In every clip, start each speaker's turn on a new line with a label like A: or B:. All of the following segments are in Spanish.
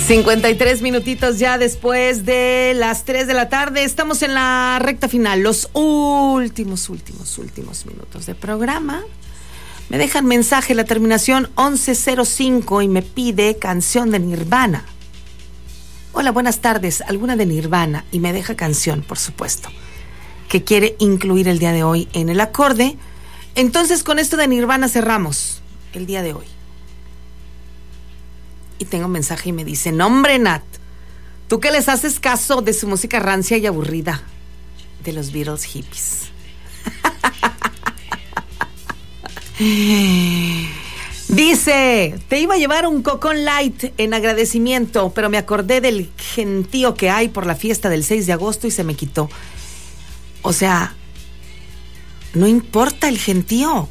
A: 53 minutitos ya después de las 3 de la tarde. Estamos en la recta final, los últimos minutos de programa. Me dejan mensaje, la terminación 1105, y me pide canción de Nirvana. Hola, buenas tardes, alguna de Nirvana, y me deja canción, por supuesto, que quiere incluir el día de hoy en el acorde. Entonces, con esto de Nirvana cerramos el día de hoy. Y tengo un mensaje y me dice: no, hombre, Nat, ¿tú qué les haces caso de su música rancia y aburrida de los Beatles hippies? Dice: te iba a llevar un Cocón Light en agradecimiento, pero me acordé del gentío que hay por la fiesta del 6 de agosto y se me quitó. O sea, no importa el gentío.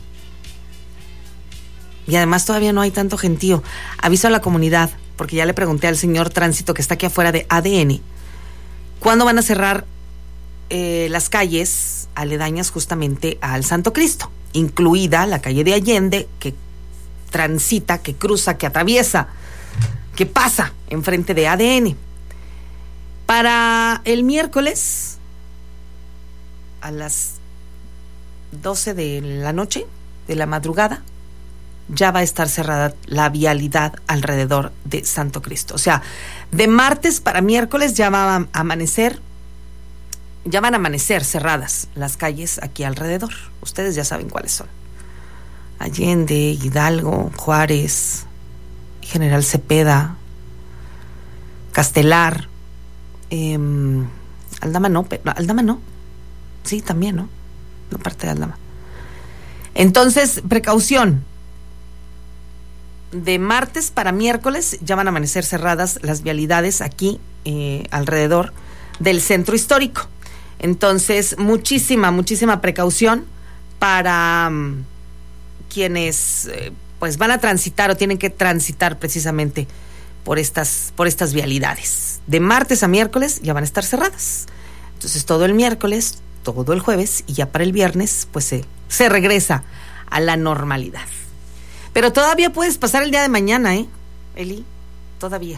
A: Y además todavía no hay tanto gentío. Aviso a la comunidad, porque ya le pregunté al señor Tránsito que está aquí afuera de ADN, ¿cuándo van a cerrar las calles aledañas justamente al Santo Cristo? Incluida la calle de Allende, que transita, que cruza, que atraviesa, que pasa enfrente de ADN. Para el miércoles, a las 12 de la noche, de la madrugada, ya va a estar cerrada la vialidad alrededor de Santo Cristo. O sea, de martes para miércoles ya van a amanecer cerradas las calles aquí alrededor. Ustedes ya saben cuáles son: Allende, Hidalgo, Juárez, General Cepeda, Castelar, Aldama no. Sí, también, ¿no? No, parte de Aldama. Entonces, precaución. De martes para miércoles ya van a amanecer cerradas las vialidades aquí alrededor del centro histórico. Entonces, muchísima precaución para quienes pues van a transitar o tienen que transitar precisamente por estas vialidades. De martes a miércoles ya van a estar cerradas. Entonces, todo el miércoles, todo el jueves, y ya para el viernes pues se regresa a la normalidad. Pero todavía puedes pasar el día de mañana, Eli, todavía.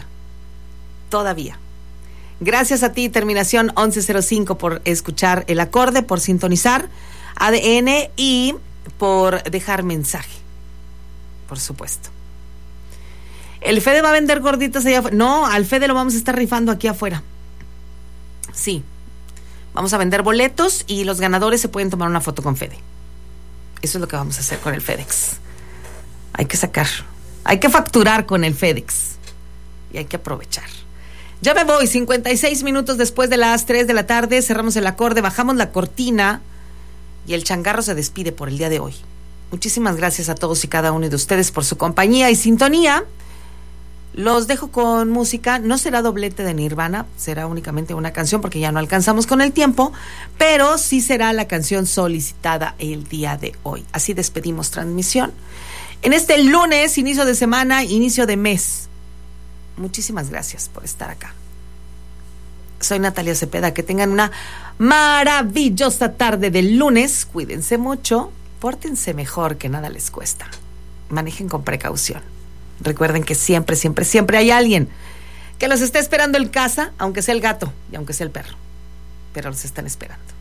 A: Gracias a ti, terminación 1105, por escuchar el acorde, por sintonizar ADN y por dejar mensaje, por supuesto. ¿El Fede va a vender gorditas allá afuera? No, al Fede lo vamos a estar rifando aquí afuera. Sí, vamos a vender boletos y los ganadores se pueden tomar una foto con Fede. Eso es lo que vamos a hacer con el FedEx. Hay que facturar con el FedEx y hay que aprovechar. Ya me voy, 56 minutos después de las 3 de la tarde, cerramos el acorde, bajamos la cortina y el changarro se despide por el día de hoy. Muchísimas gracias a todos y cada uno de ustedes por su compañía y sintonía. Los dejo con música, no será doblete de Nirvana, será únicamente una canción porque ya no alcanzamos con el tiempo, pero sí será la canción solicitada el día de hoy. Así despedimos transmisión en este lunes, inicio de semana, inicio de mes. Muchísimas gracias por estar acá. Soy Natalia Cepeda. Que tengan una maravillosa tarde del lunes. Cuídense mucho, pórtense mejor, que nada les cuesta. Manejen con precaución. Recuerden que siempre hay alguien que los está esperando en casa, aunque sea el gato y aunque sea el perro, pero los están esperando.